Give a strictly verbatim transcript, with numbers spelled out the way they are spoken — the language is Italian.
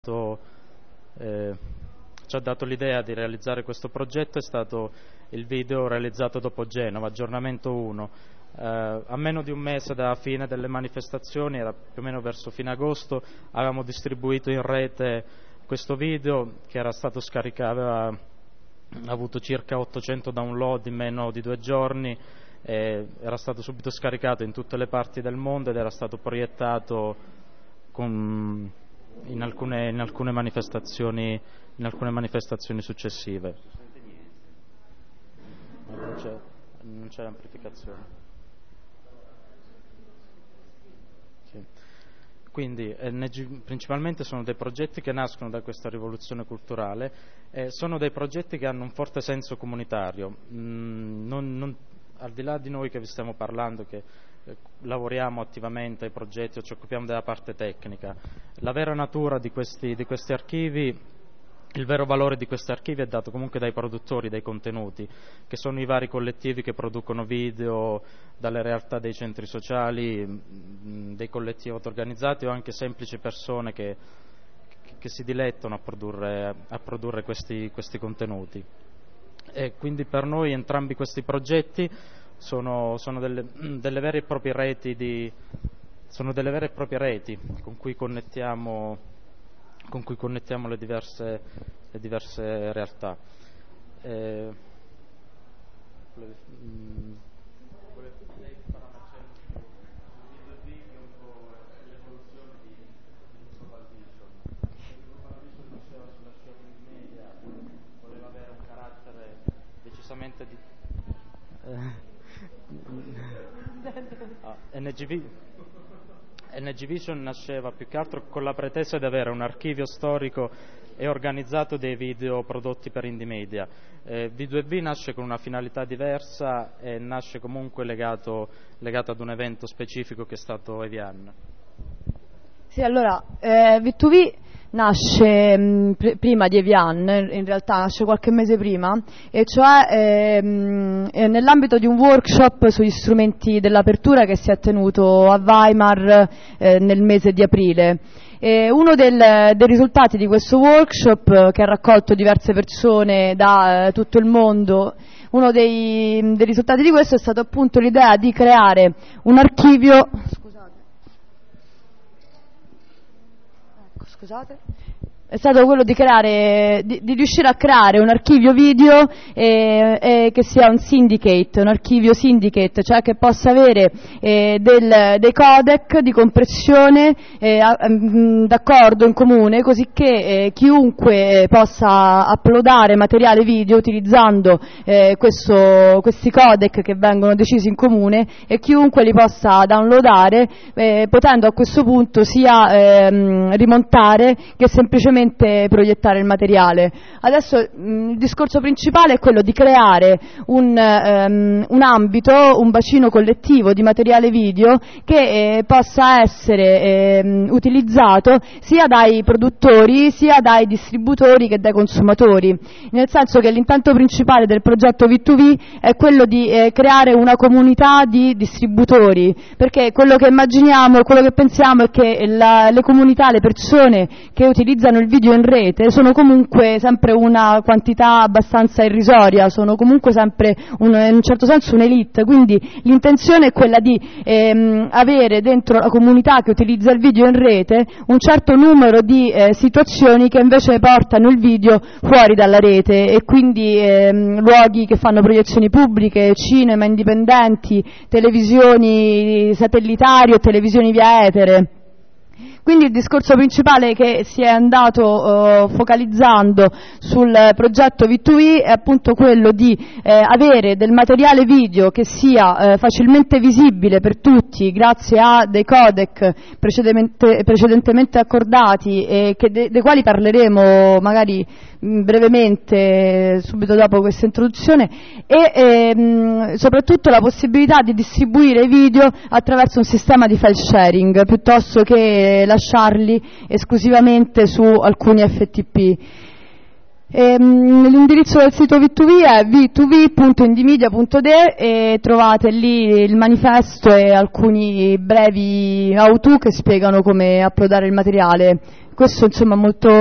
Eh, ci ha dato l'idea di realizzare questo progetto è stato il video realizzato dopo Genova, aggiornamento uno. Eh, a meno di un mese dalla fine delle manifestazioni, era più o meno verso fine agosto, avevamo distribuito in rete questo video che era stato scaricato, aveva avuto circa ottocento download in meno di due giorni, eh, era stato subito scaricato in tutte le parti del mondo ed era stato proiettato con In alcune, in alcune manifestazioni in alcune manifestazioni successive. Non c'è, non c'è amplificazione. Sì. Quindi N G, principalmente sono dei progetti che nascono da questa rivoluzione culturale, eh, sono dei progetti che hanno un forte senso comunitario. Mm, non, non, al di là di noi che vi stiamo parlando, che lavoriamo attivamente ai progetti o ci occupiamo della parte tecnica, la vera natura di questi, di questi archivi, il vero valore di questi archivi è dato comunque dai produttori dei contenuti, che sono i vari collettivi che producono video, dalle realtà dei centri sociali, dei collettivi auto-organizzati o anche semplici persone che, che si dilettano a produrre, a produrre questi, questi contenuti. E quindi per noi entrambi questi progetti sono, sono delle, delle vere e proprie reti di, sono delle vere e proprie reti con cui connettiamo, con cui connettiamo le diverse, le diverse realtà. Eh, mh, decisamente di eh, ah, N G V N G Vision nasceva più che altro con la pretesa di avere un archivio storico e organizzato dei video prodotti per Indie Media. eh, V due V nasce con una finalità diversa e nasce comunque legato, legato ad un evento specifico che è stato Evian. Sì, allora eh, V due V nasce mh, pr- prima di Evian, in realtà nasce qualche mese prima, e cioè ehm, è nell'ambito di un workshop sugli strumenti dell'apertura che si è tenuto a Weimar eh, nel mese di aprile. E uno del, dei risultati di questo workshop, che ha raccolto diverse persone da eh, tutto il mondo, uno dei, dei risultati di questo è stato appunto l'idea di creare un archivio. Scusate. È stato quello di creare, di, di riuscire a creare un archivio video eh, eh, che sia un syndicate, un archivio syndicate, cioè che possa avere eh, del, dei codec di compressione eh, mh, d'accordo in comune, così che eh, chiunque possa uploadare materiale video utilizzando eh, questo, questi codec che vengono decisi in comune, e chiunque li possa downloadare, eh, potendo a questo punto sia eh, rimontare che semplicemente proiettare il materiale. Adesso mh, il discorso principale è quello di creare un, um, un ambito, un bacino collettivo di materiale video che eh, possa essere eh, utilizzato sia dai produttori sia dai distributori che dai consumatori, nel senso che l'intento principale del progetto V due V è quello di eh, creare una comunità di distributori, perché quello che immaginiamo, quello che pensiamo è che la, le comunità, le persone che utilizzano il video in rete sono comunque sempre una quantità abbastanza irrisoria, sono comunque sempre un, in un certo senso un'elite, quindi l'intenzione è quella di ehm, avere dentro la comunità che utilizza il video in rete un certo numero di eh, situazioni che invece portano il video fuori dalla rete, e quindi ehm, luoghi che fanno proiezioni pubbliche, cinema indipendenti, televisioni satellitari o televisioni via etere. Quindi il discorso principale che si è andato uh, focalizzando sul progetto V due V è appunto quello di eh, avere del materiale video che sia eh, facilmente visibile per tutti grazie a dei codec precedentemente, precedentemente accordati, e che de- dei quali parleremo magari mh, brevemente subito dopo questa introduzione, e ehm, soprattutto la possibilità di distribuire i video attraverso un sistema di file sharing piuttosto che lasciarli esclusivamente su alcuni F T P. Ehm, l'indirizzo del sito V due V è v due v punto indimedia punto d e trovate lì il manifesto e alcuni brevi how-to che spiegano come uploadare il materiale. Questo insomma molto